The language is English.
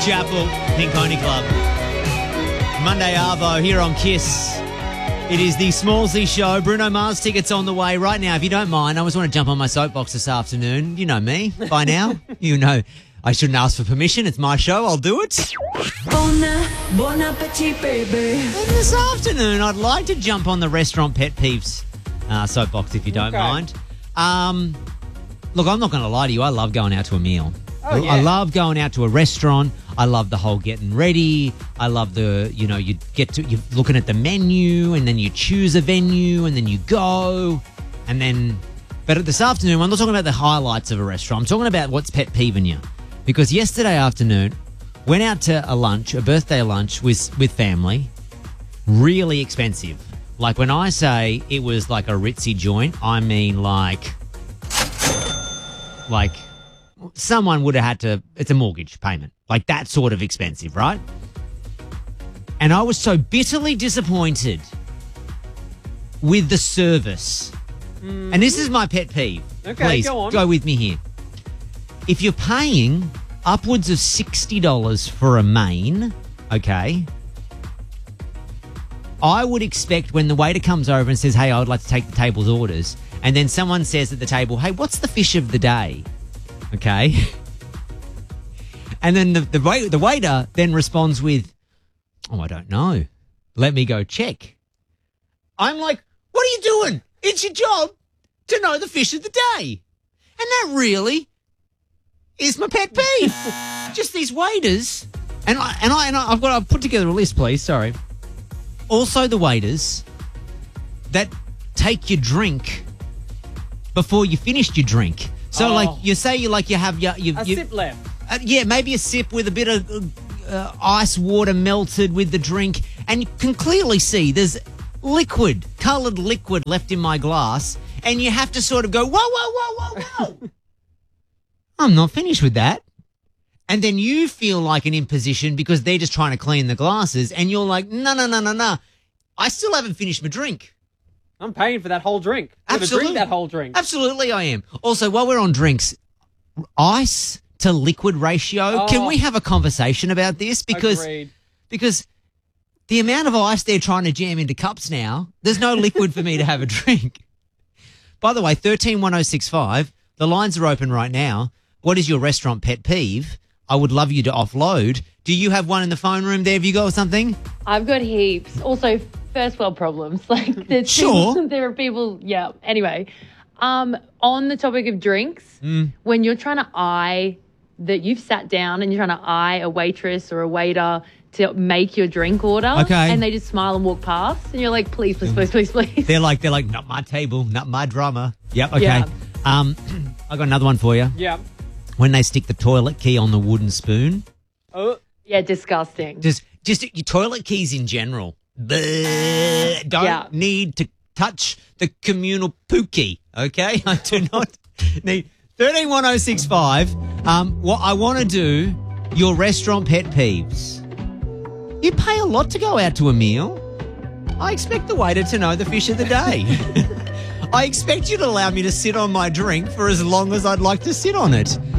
Chapel, Pink Pony Club. Monday Arvo here on KISS. It is the Smallsy Show. Bruno Mars tickets on the way right now. If you don't mind, I always want to jump on my soapbox this afternoon. You know me by now. You know I shouldn't ask for permission. It's my show. I'll do it. Bon appetit, baby. And this afternoon, I'd like to jump on the restaurant pet peeves soapbox if you don't mind. Look, I'm not going to lie to you. I love going out to a meal. Oh, yeah. I love going out to a restaurant. I love the whole getting ready. I love you're looking at the menu and then you choose a venue and then you go but this afternoon, I'm not talking about the highlights of a restaurant. I'm talking about what's pet peeving you. Because yesterday afternoon, went out to a birthday lunch with family, really expensive. Like when I say it was like a ritzy joint, I mean like someone would have had to, it's a mortgage payment, like that sort of expensive, right? And I was so bitterly disappointed with the service. And this is my pet peeve. Okay, please, go on. go with me here. If you're paying upwards of $60 for a main, okay, I would expect when the waiter comes over and says, hey, I would like to take the table's orders, and then someone says at the table, hey, what's the fish of the day? Okay. And then the waiter then responds with, oh, I don't know. Let me go check. I'm like, what are you doing? It's your job to know the fish of the day. And that really is my pet peeve. Just these waiters. And I've put together a list, please. Sorry. Also the waiters that take your drink before you finished your drink. So, like, you say you have your... A sip left. Yeah, maybe a sip with a bit of ice water melted with the drink. And you can clearly see there's coloured liquid left in my glass. And you have to sort of go, whoa, whoa, whoa, whoa, whoa. I'm not finished with that. And then you feel like an imposition because they're just trying to clean the glasses. And you're like, no. I still haven't finished my drink. I'm paying for that whole drink. I'm going to drink that whole drink. Absolutely I am. Also, while we're on drinks, ice to liquid ratio, can we have a conversation about this? Agreed. Because the amount of ice they're trying to jam into cups now, there's no liquid for me to have a drink. By the way, 131065, the lines are open right now. What is your restaurant pet peeve? I would love you to offload. Do you have one in the phone room there? Have you got something? I've got heaps. Also, first world problems. Like, there's Sure. there are people, yeah. Anyway, on the topic of drinks, when you're trying to you've sat down and you're trying to eye a waitress or a waiter to make your drink order. Okay. And they just smile and walk past and you're like, please. They're like, not my table, not my drama. Yep, okay. Yeah. I got another one for you. Yeah. When they stick the toilet key on the wooden spoon. Oh. Yeah, disgusting. Just your toilet keys in general. Don't need to touch the communal poo key, okay? I do not need... 131065, what I want to do, your restaurant pet peeves. You pay a lot to go out to a meal. I expect the waiter to know the fish of the day. I expect you to allow me to sit on my drink for as long as I'd like to sit on it.